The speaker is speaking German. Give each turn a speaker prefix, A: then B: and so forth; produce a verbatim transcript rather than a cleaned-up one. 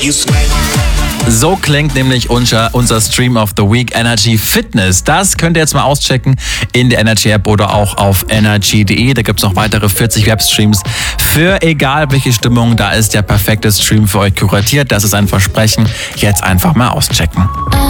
A: So klingt nämlich unser, unser Stream of the Week, Energy Fitness. Das könnt ihr jetzt mal auschecken in der Energy App oder auch auf energy punkt de. Da gibt es noch weitere vierzig Webstreams für egal welche Stimmung. Da ist der perfekte Stream für euch kuratiert. Das ist ein Versprechen. Jetzt einfach mal auschecken.